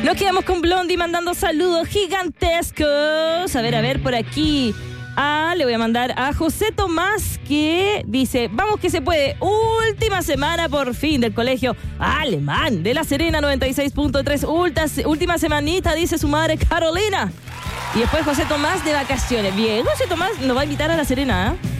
Nos quedamos con Blondie mandando saludos gigantescos. A ver, por aquí. Le voy a mandar a José Tomás, que dice: vamos que se puede, última semana por fin del colegio alemán de La Serena 96.3, última semanita, dice su madre Carolina. Y después José Tomás de vacaciones. Bien, José Tomás nos va a invitar a La Serena, ¿eh?